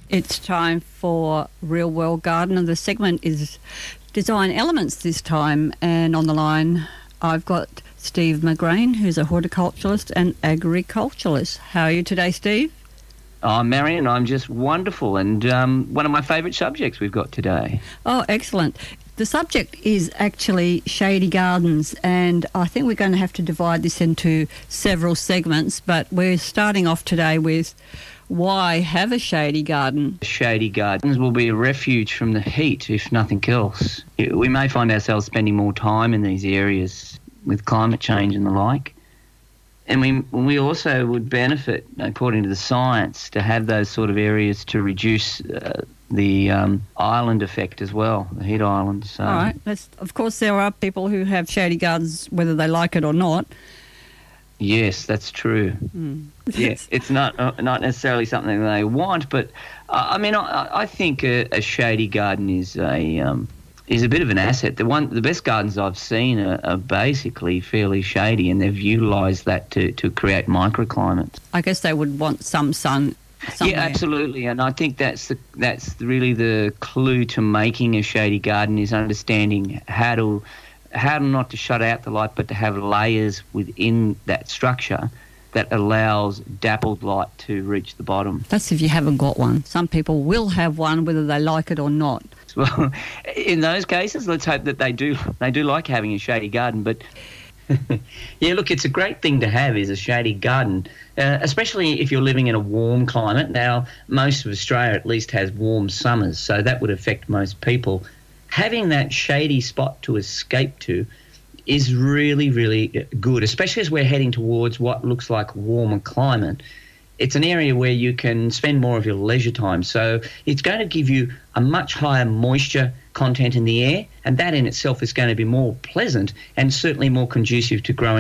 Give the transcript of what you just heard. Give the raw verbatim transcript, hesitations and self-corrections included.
It's time for Real World Gardener. The segment is Design Elements this time, and on the line I've got Steve McGrain, who's a horticulturalist and agriculturalist. How are you today, Steve? Oh, Marion, I'm just wonderful, and um, one of my favourite subjects we've got today. Oh, excellent. The subject is actually shady gardens, and I think we're going to have to divide this into several segments, but we're starting off today with why have a shady garden? Shady gardens will be a refuge from the heat, if nothing else. We may find ourselves spending more time in these areas with climate change and the like. And we we also would benefit, according to the science, to have those sort of areas to reduce uh, the um, island effect as well, the heat islands. So. All right. That's, of course, there are people who have shady gardens, whether they like it or not. Yes, that's true. Mm. Yes, it's not uh, not necessarily something they want, but uh, I mean, I, I think a, a shady garden is a um, is a bit of an asset. The one, the best gardens I've seen are, are basically fairly shady, and they've utilised that to, to create microclimates. I guess they would want some sun somewhere. Yeah, absolutely, and I think that's the that's really the clue to making a shady garden is understanding how to. how not to shut out the light, but to have layers within that structure that allows dappled light to reach the bottom. That's if you haven't got one. Some people will have one, whether they like it or not. Well, in those cases, let's hope that they do they do like having a shady garden. But yeah, look, it's a great thing to have is a shady garden, uh, especially if you're living in a warm climate. Now, most of Australia at least has warm summers, so that would affect most people. Having that shady spot to escape to is really, really good, especially as we're heading towards what looks like warmer climate. It's an area where you can spend more of your leisure time. So it's going to give you a much higher moisture content in the air, and that in itself is going to be more pleasant and certainly more conducive to growing